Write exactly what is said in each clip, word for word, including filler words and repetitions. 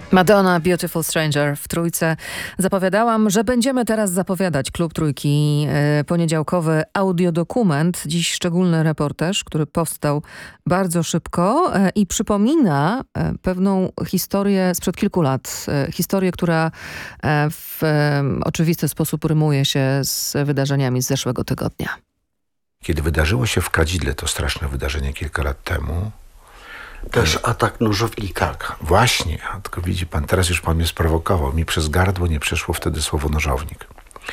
Madonna, Beautiful Stranger w Trójce. Zapowiadałam, że będziemy teraz zapowiadać Klub Trójki, e, poniedziałkowy audiodokument. Dziś szczególny reportaż, który powstał bardzo szybko e, i przypomina e, pewną historię sprzed kilku lat. E, historię, która e, w e, oczywisty sposób rymuje się z wydarzeniami z zeszłego tygodnia. Kiedy wydarzyło się w Kadzidle to straszne wydarzenie kilka lat temu, też atak nożownika. Tak, właśnie. Tylko widzi pan, teraz już pan mnie sprowokował. Mi przez gardło nie przeszło wtedy słowo nożownik.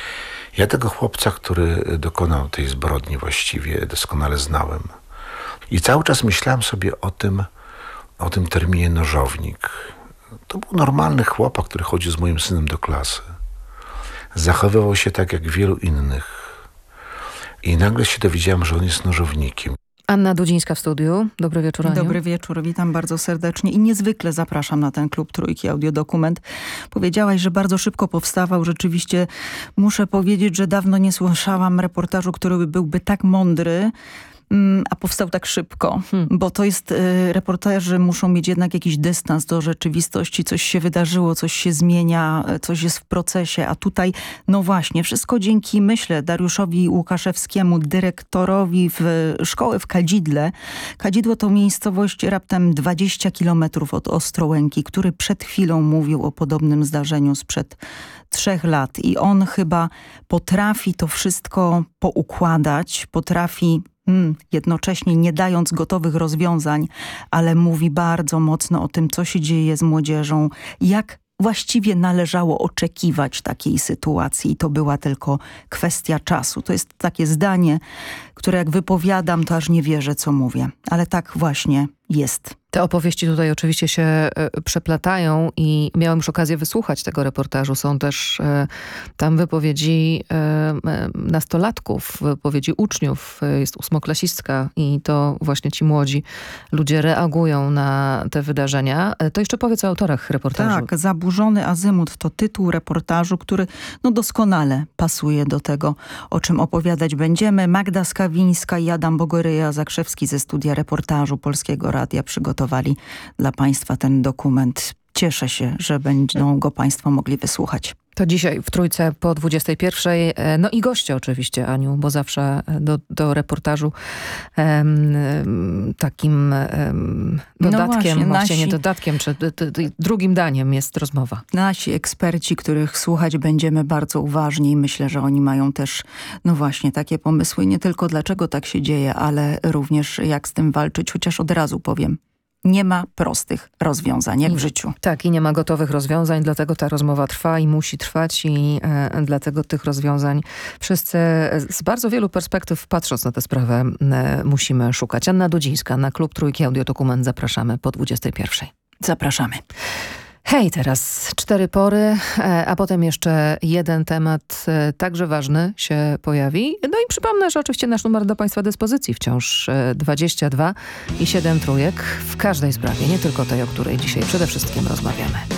Ja tego chłopca, który dokonał tej zbrodni właściwie, doskonale znałem. I cały czas myślałem sobie o tym, o tym terminie nożownik. To był normalny chłopak, który chodził z moim synem do klasy. Zachowywał się tak jak wielu innych. I nagle się dowiedziałem, że on jest nożownikiem. Anna Dudzińska w studiu. Dobry wieczór, Aniu. Dobry wieczór, witam bardzo serdecznie i niezwykle zapraszam na ten Klub Trójki audiodokument. Powiedziałaś, że bardzo szybko powstawał. Rzeczywiście muszę powiedzieć, że dawno nie słyszałam reportażu, który byłby tak mądry, a powstał tak szybko, hmm. bo to jest, y, reporterzy muszą mieć jednak jakiś dystans do rzeczywistości, coś się wydarzyło, coś się zmienia, coś jest w procesie, a tutaj, no właśnie, wszystko dzięki, myślę, Dariuszowi Łukaszewskiemu, dyrektorowi w szkoły w Kadzidle. Kadzidło to miejscowość raptem dwadzieścia kilometrów od Ostrołęki, który przed chwilą mówił o podobnym zdarzeniu sprzed trzech lat i on chyba potrafi to wszystko poukładać, potrafi Hmm, jednocześnie nie dając gotowych rozwiązań, ale mówi bardzo mocno o tym, co się dzieje z młodzieżą, jak właściwie należało oczekiwać takiej sytuacji. I to była tylko kwestia czasu. To jest takie zdanie, które jak wypowiadam, to aż nie wierzę, co mówię. Ale tak właśnie jest. Te opowieści tutaj oczywiście się e, przeplatają i miałem już okazję wysłuchać tego reportażu. Są też e, tam wypowiedzi e, nastolatków, wypowiedzi uczniów. Jest ósmoklasistka i to właśnie ci młodzi ludzie reagują na te wydarzenia. E, to jeszcze powiedz o autorach reportażu. Tak, Zaburzony azymut to tytuł reportażu, który no doskonale pasuje do tego, o czym opowiadać będziemy. Magda Skawińska i Adam Bogoryja-Zakrzewski ze studia reportażu Polskiego Radia przygotowali dla państwa ten dokument. Cieszę się, że będą go państwo mogli wysłuchać. To dzisiaj w Trójce po dwudziestej pierwszej. No i goście oczywiście, Aniu, bo zawsze do, do reportażu um, takim um, dodatkiem, no właśnie, właśnie nasi, nie dodatkiem, czy d, d, d, drugim daniem jest rozmowa. Nasi eksperci, których słuchać będziemy bardzo uważnie i myślę, że oni mają też, no właśnie, takie pomysły. Nie tylko dlaczego tak się dzieje, ale również jak z tym walczyć, chociaż od razu powiem. Nie ma prostych rozwiązań, jak w życiu. Tak, i nie ma gotowych rozwiązań, dlatego ta rozmowa trwa i musi trwać i e, dlatego tych rozwiązań wszyscy z bardzo wielu perspektyw, patrząc na tę sprawę, e, musimy szukać. Anna Dudzińska na Klub Trójki Audiodokument. Zapraszamy po dwudziestej pierwszej. Zapraszamy. Hej, teraz cztery pory, a potem jeszcze jeden temat także ważny się pojawi. No i przypomnę, że oczywiście nasz numer do państwa dyspozycji wciąż dwadzieścia dwa i siedem trójek w każdej sprawie, nie tylko tej, o której dzisiaj przede wszystkim rozmawiamy.